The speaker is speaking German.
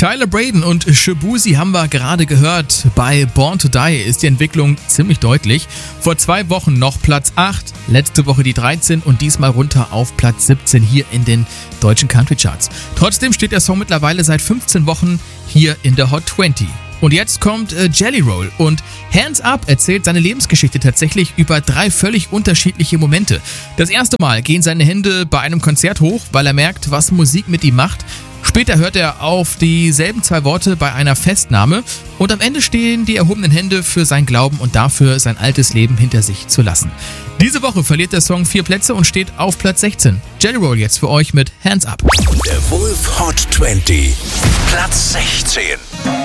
Tyler Braden und Shaboozey haben wir gerade gehört. Bei Born to Die ist die Entwicklung ziemlich deutlich. Vor 2 Wochen noch Platz 8, letzte Woche die 13 und diesmal runter auf Platz 17 hier in den deutschen Country Charts. Trotzdem steht der Song mittlerweile seit 15 Wochen hier in der Hot 20. Und jetzt kommt Jelly Roll und Hands Up erzählt seine Lebensgeschichte tatsächlich über 3 völlig unterschiedliche Momente. Das erste Mal gehen seine Hände bei einem Konzert hoch, weil er merkt, was Musik mit ihm macht. Später hört er auf dieselben 2 Worte bei einer Festnahme und am Ende stehen die erhobenen Hände für sein Glauben und dafür, sein altes Leben hinter sich zu lassen. Diese Woche verliert der Song 4 Plätze und steht auf Platz 16. Jelly Roll jetzt für euch mit Hands Up. Der Wolf Hot 20, Platz 16.